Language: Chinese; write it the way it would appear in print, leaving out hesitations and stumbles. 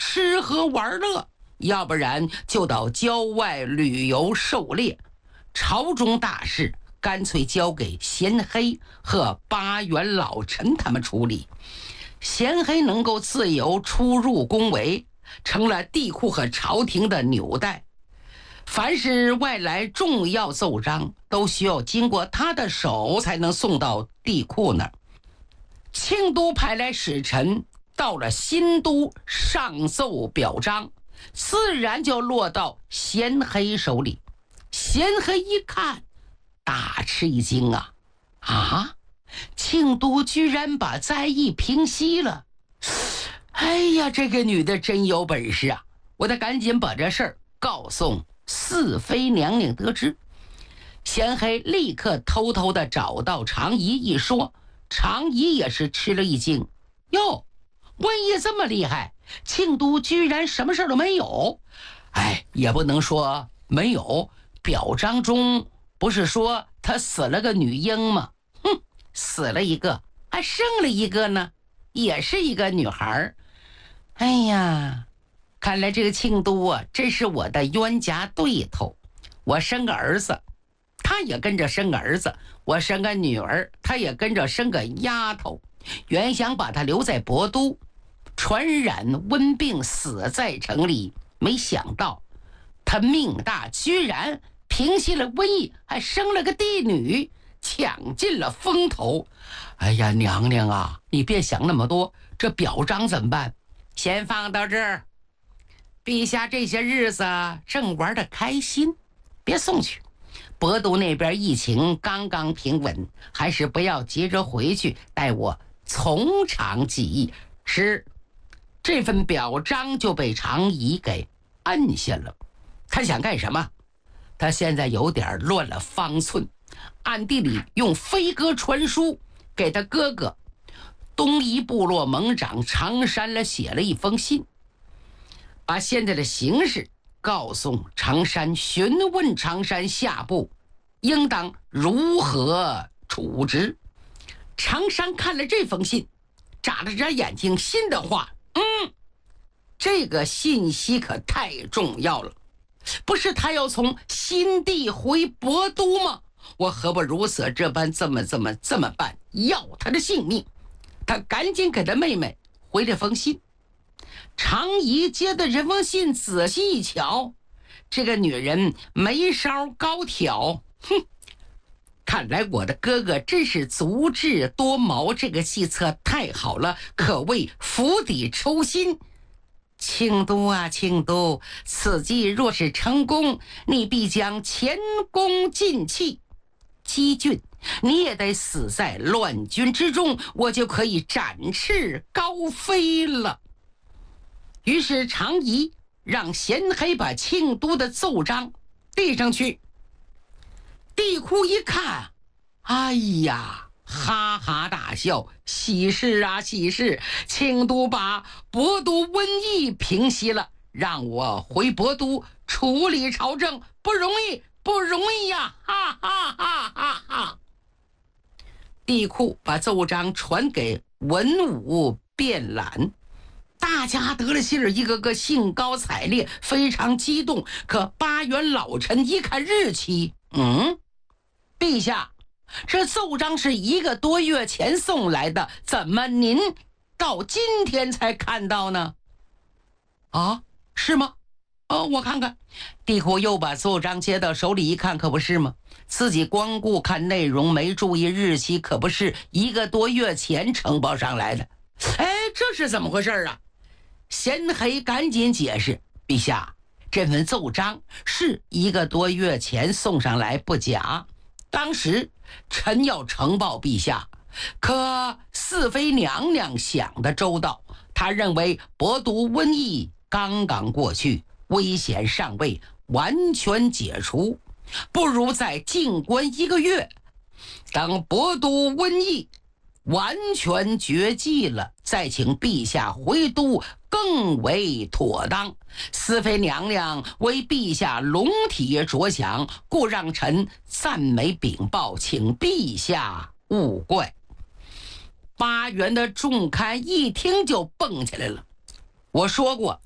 吃喝玩乐，要不然就到郊外旅游狩猎。朝中大事干脆交给贤黑和八元老陈他们处理。贤黑能够自由出入宫闱，成了帝喾和朝廷的纽带。凡是外来重要奏章，都需要经过他的手才能送到帝喾那儿。庆都派来使臣到了新都上奏表彰，自然就落到贤黑手里。贤黑一看，大吃一惊啊！庆都居然把灾异平息了！哎呀，这个女的真有本事啊！我得赶紧把这事儿告诉四妃娘娘得知。贤黑立刻偷偷地找到常仪一说，常仪也是吃了一惊。哟，瘟疫这么厉害，庆都居然什么事都没有？哎，也不能说没有，表彰中不是说他死了个女婴吗？死了一个，还生了一个呢，也是一个女孩。哎呀，看来这个庆都啊，真是我的冤家对头。我生个儿子，他也跟着生个儿子；我生个女儿，他也跟着生个丫头。原想把他留在博都，传染瘟病死在城里，没想到他命大，居然平息了瘟疫，还生了个帝女，抢尽了风头。哎呀，娘娘啊，你别想那么多，这表彰怎么办？先放到这儿。陛下这些日子正玩得开心，别送去。博都那边疫情刚刚平稳，还是不要急着回去，待我从长计议。是，这份表彰就被常仪给按下了。他想干什么？他现在有点乱了方寸，暗地里用飞鸽传书给他哥哥东夷部落盟长常山了写了一封信，把现在的形势告诉常山，询问常山下部应当如何处置。常山看了这封信，眨了眨眼睛，心的话，这个信息可太重要了。不是他要从新地回博都吗？我何不如此这般这么办，要他的性命。他赶紧给他妹妹回了封信。常仪接的这封信仔细一瞧，这个女人眉梢高挑，看来我的哥哥真是足智多谋，这个计策太好了，可谓釜底抽薪。庆都啊，庆都，此计若是成功，你必将前功尽弃。姬俊，你也得死在乱军之中，我就可以展翅高飞了。于是常仪让贤黑把庆都的奏章递上去。帝喾一看，哎呀，哈哈大笑，喜事啊喜事，庆都把博都瘟疫平息了，让我回博都处理朝政，不容易呀，哈哈哈哈哈。帝喾把奏章传给文武遍览，大家得了信儿，一个个兴高采烈，非常激动。可八元老臣一看日期，陛下，这奏章是1个多月前送来的，怎么您到今天才看到呢？啊，是吗？我看看。帝喾又把奏章接到手里一看，可不是吗？自己光顾看内容，没注意日期，可不是1个多月前呈报上来的。哎，这是怎么回事啊？贤黑赶紧解释，陛下，这份奏章是1个多月前送上来不假，当时臣要呈报陛下，可四妃娘娘想得周到，她认为博都瘟疫刚刚过去，危险尚未完全解除，不如再静观1个月，等博都瘟疫完全绝迹了，再请陛下回都更为妥当。四妃娘娘为陛下龙体着想，故让臣赞美禀报，请陛下勿怪。八元的重刊一听就蹦起来了。我说过，